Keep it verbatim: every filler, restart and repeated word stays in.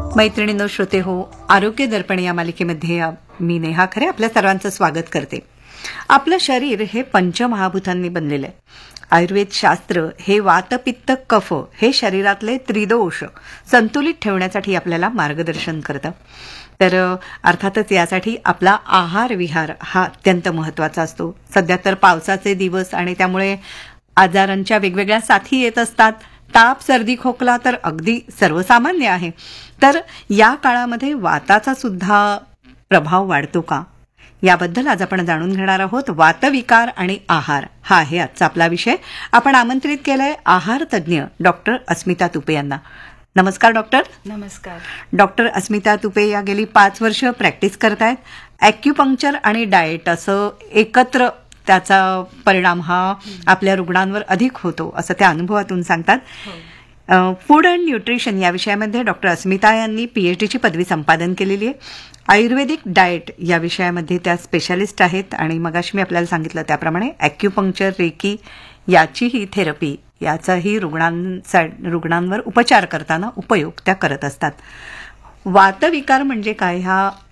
मैत्रिणींनो, श्रोते हो, आरोग्य दर्पण या मालिकेमध्ये मी नेहा खरे आपल्या सर्वांचं स्वागत करते. आपलं शरीर हे पंचमहाभूतांनी बनलेलं आहे. आयुर्वेद शास्त्र हे वात पित्त कफ हे शरीरातले त्रिदोष संतुलित ठेवण्यासाठी आपल्याला मार्गदर्शन करतं. तर अर्थातच यासाठी आपला आहार विहार हा अत्यंत महत्वाचा असतो. सध्या तर पावसाचे दिवस आणि त्यामुळे आजारांच्या वेगवेगळ्या साथी येत असतात. ताप, सर्दी, खोकला तर अगदी सर्वसामान्य आहे. तर या काळामध्ये वाताचा सुद्धा प्रभाव वाढतो का, याबद्दल आज आपण जाणून घेणार आहोत. वातविकार आणि आहार हा आहे आजचा आपला विषय. आपण आमंत्रित केलंय आहार तज्ज्ञ डॉक्टर अस्मिता तुपे यांना. नमस्कार डॉक्टर. नमस्कार. डॉक्टर अस्मिता तुपे या गेली पाच वर्ष प्रॅक्टिस करतायत. ॲक्युपंक्चर आणि डाएट असं एकत्र त्याचा परिणाम हा आपल्या रुग्णांवर अधिक होतो असं त्या अनुभवातून सांगतात. फूड अँड न्यूट्रिशन या विषयामध्ये डॉक्टर अस्मिता यांनी पीएचडीची पदवी संपादन केलेली आहे. आयुर्वेदिक डाएट या विषयामध्ये त्या स्पेशालिस्ट आहेत आणि मगाशी मी आपल्याला सांगितलं त्याप्रमाणे ॲक्युपंक्चर, रेकी याचीही थेरपी याचाही रुग्णांचा रुग्णांवर उपचार करताना उपयोग त्या करत असतात. वातविकार म्हणजे काय, हा